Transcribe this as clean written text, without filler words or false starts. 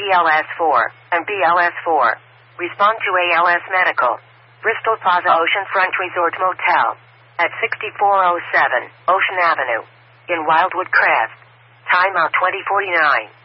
BLS4 and BLS4. Respond to ALS Medical. Bristol Plaza Oceanfront Resort Motel at 6407 Ocean Avenue in Wildwood Crest. Time out 2049.